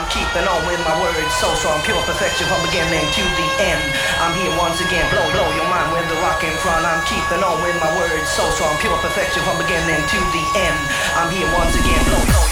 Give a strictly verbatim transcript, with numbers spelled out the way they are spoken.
keeping on with my words so strong, pure perfection from beginning to the end. I'm here once again, blow, blow your mind with the rock in front. I'm keeping on with my words so strong, pure perfection from beginning to the end. I'm here once again, blow, blow.